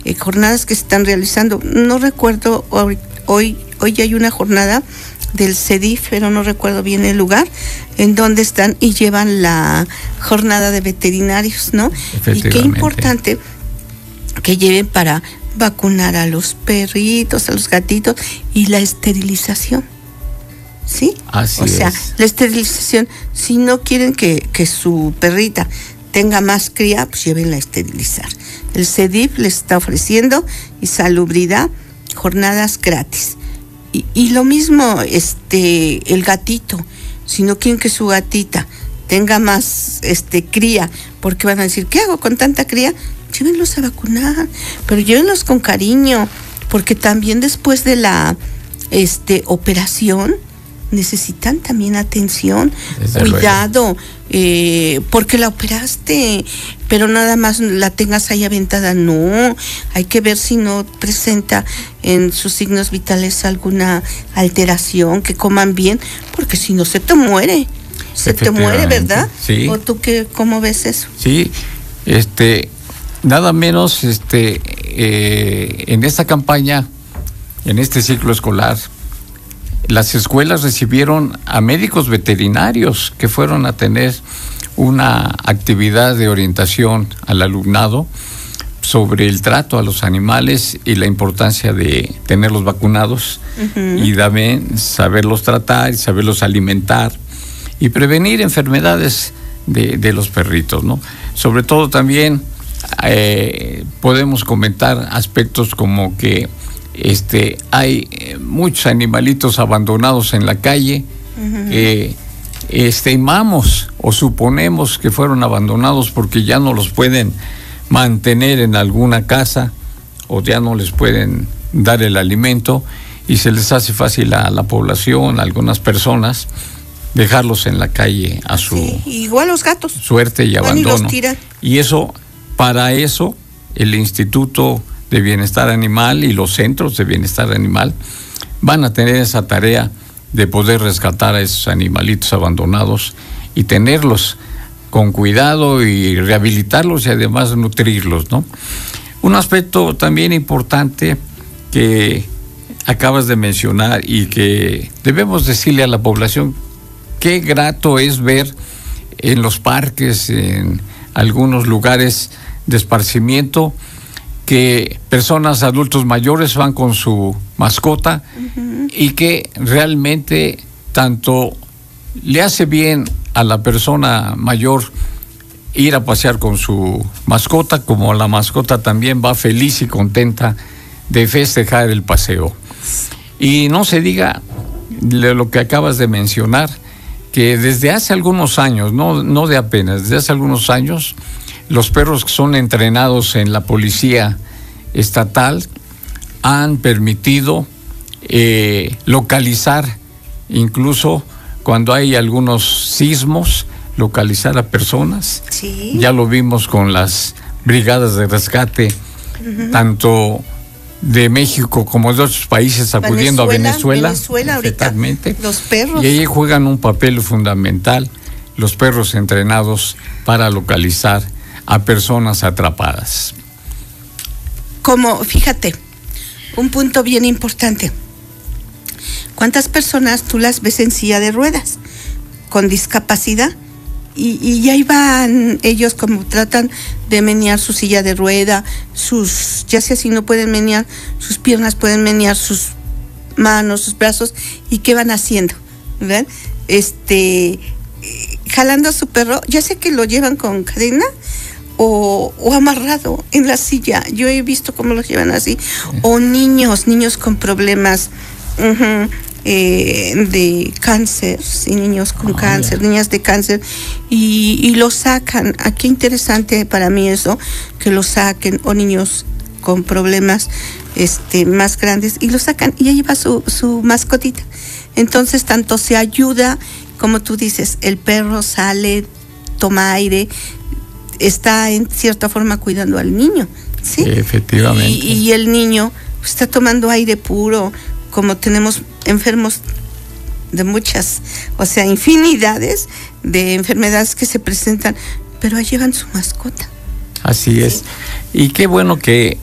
jornadas que se están realizando. No recuerdo, hoy hay una jornada del CEDIF, pero no recuerdo bien el lugar en donde están y llevan la jornada de veterinarios, ¿no? Y qué importante que lleven para vacunar a los perritos, a los gatitos y la esterilización, ¿sí? Así es. La esterilización, si no quieren que su perrita tenga más cría, pues llévenla a esterilizar. El CEDIF les está ofreciendo y Salubridad jornadas gratis. Y lo mismo, el gatito, si no quieren que su gatita tenga más cría, porque van a decir, ¿qué hago con tanta cría? Llévenlos a vacunar, pero llévenlos con cariño, porque también después de la operación necesitan también atención, cuidado, porque la operaste, pero nada más la tengas ahí aventada, no, hay que ver si no presenta en sus signos vitales alguna alteración, que coman bien, porque si no se te muere, ¿verdad? Sí. ¿O tú cómo ves eso? Sí, nada menos, en esta campaña, en este ciclo escolar, las escuelas recibieron a médicos veterinarios que fueron a tener una actividad de orientación al alumnado sobre el trato a los animales y la importancia de tenerlos vacunados y también saberlos tratar y saberlos alimentar y prevenir enfermedades de los perritos, ¿no? Sobre todo también podemos comentar aspectos como que hay muchos animalitos abandonados en la calle que estimamos o suponemos que fueron abandonados porque ya no los pueden mantener en alguna casa o ya no les pueden dar el alimento y se les hace fácil a la población, a algunas personas, dejarlos en la calle a su igual los gatos, suerte y abandono. Y para eso el Instituto de Bienestar Animal y los centros de bienestar animal van a tener esa tarea de poder rescatar a esos animalitos abandonados y tenerlos con cuidado y rehabilitarlos y además nutrirlos, ¿no? Un aspecto también importante que acabas de mencionar y que debemos decirle a la población, qué grato es ver en los parques, en algunos lugares de esparcimiento, que personas, adultos mayores van con su mascota y que realmente tanto le hace bien a la persona mayor ir a pasear con su mascota, como la mascota también va feliz y contenta de festejar el paseo. Y no se diga lo que acabas de mencionar, que desde hace algunos años, no de apenas, desde hace algunos años, los perros que son entrenados en la policía estatal han permitido localizar, incluso cuando hay algunos sismos, localizar a personas. Sí. Ya lo vimos con las brigadas de rescate, tanto de México como de otros países acudiendo a Venezuela ahorita, los perros. Y ahí juegan un papel fundamental los perros entrenados para localizar a personas atrapadas. Como, fíjate, un punto bien importante. ¿Cuántas personas tú las ves en silla de ruedas con discapacidad? Y ahí van ellos como tratan de menear su silla de rueda, ya sea si no pueden menear sus piernas, pueden menear sus manos, sus brazos, y ¿qué van haciendo? ¿Verdad? Jalando a su perro, ya sea que lo llevan con cadena o amarrado en la silla. Yo he visto cómo los llevan así. O niños con problemas de cáncer, sí, niños con cáncer, niñas de cáncer, y los sacan. Qué interesante para mí eso, que los saquen, o niños con problemas más grandes, y los sacan, y ahí va su mascotita. Entonces, tanto se ayuda, como tú dices, el perro sale, toma aire, está en cierta forma cuidando al niño, ¿sí? Efectivamente. Y el niño está tomando aire puro, como tenemos enfermos de muchas, infinidades de enfermedades que se presentan, pero ahí llevan su mascota. Así es. Y qué bueno que